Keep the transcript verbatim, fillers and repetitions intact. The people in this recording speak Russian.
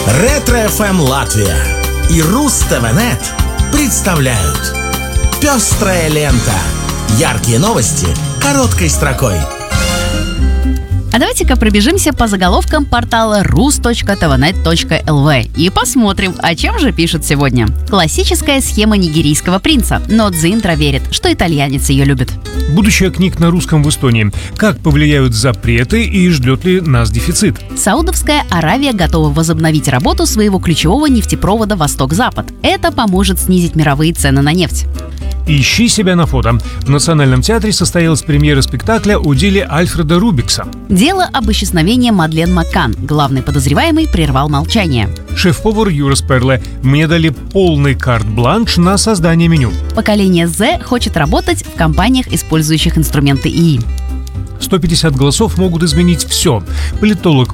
Ретро-эф эм Латвия и Руз-ТВ.нет представляют «Пестрая лента». Яркие новости короткой строкой. А давайте-ка пробежимся по заголовкам портала рус точка тэ вэ нет точка эл ви и посмотрим, о чем же пишут сегодня. Классическая схема нигерийского принца, но Дзиндра верит, что итальянец ее любит. Будущее книг на русском в Эстонии. Как повлияют запреты и ждет ли нас дефицит? Саудовская Аравия готова возобновить работу своего ключевого нефтепровода «Восток-Запад». Это поможет снизить мировые цены на нефть. Ищи себя на фото. В Национальном театре состоялась премьера спектакля о деле Альфреда Рубикса. Дело об исчезновении Мадлен Маккан. Главный подозреваемый прервал молчание. Шеф-повар Юра Сперле. Мне дали полный карт-бланш на создание меню. Поколение Z хочет работать в компаниях, использующих инструменты ИИ. сто пятьдесят голосов могут изменить все. Политолог